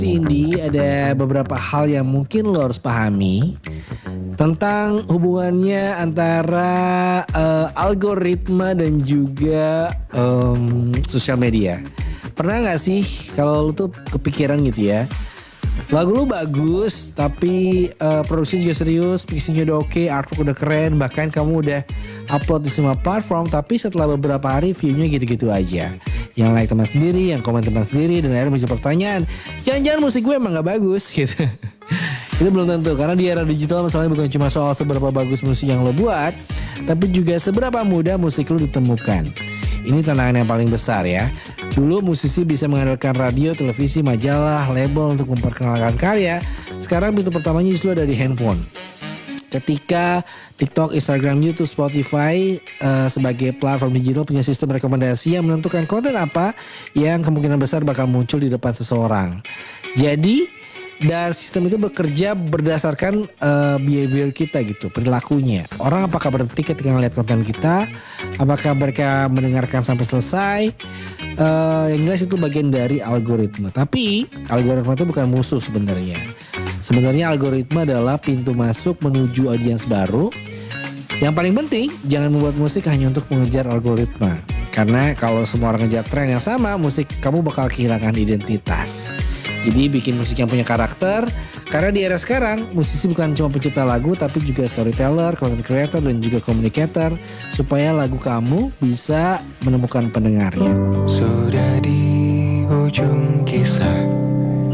Ini ada beberapa hal yang mungkin lo harus pahami tentang hubungannya antara algoritma dan juga sosial media. Pernah nggak sih kalau lo tuh kepikiran gitu ya, lagu lu bagus tapi produksinya juga serius, mixingnya udah oke, artwork udah keren, bahkan kamu udah upload di semua platform, tapi setelah beberapa hari viewnya gitu-gitu aja. Yang like teman sendiri, yang komen teman sendiri, dan akhirnya bisa pertanyaan, jangan-jangan musik gue emang gak bagus gitu. Itu belum tentu, karena di era digital masalahnya bukan cuma soal seberapa bagus musik yang lo buat, tapi juga seberapa mudah musik lo ditemukan. Ini tantangan yang paling besar ya. Dulu musisi bisa mengandalkan radio, televisi, majalah, label untuk memperkenalkan karya. Sekarang pintu pertamanya justru ada di handphone. Ketika TikTok, Instagram, YouTube, Spotify sebagai platform digital punya sistem rekomendasi yang menentukan konten apa yang kemungkinan besar bakal muncul di depan seseorang. Jadi dan sistem itu bekerja berdasarkan behavior kita gitu, perilakunya. Orang apakah berhenti ketika ngeliat konten kita, apakah mereka mendengarkan sampai selesai. Yang jelas itu bagian dari algoritma. Tapi algoritma itu bukan musuh sebenarnya. Sebenarnya algoritma adalah pintu masuk menuju audiens baru. Yang paling penting, jangan membuat musik hanya untuk mengejar algoritma. Karena kalau semua orang ngejar tren yang sama, musik kamu bakal kehilangan identitas. Jadi bikin musik yang punya karakter. Karena di era sekarang, musisi bukan cuma pencipta lagu, tapi juga storyteller, content creator, dan juga communicator. Supaya lagu kamu bisa menemukan pendengarnya. Sudah di ujung kisah,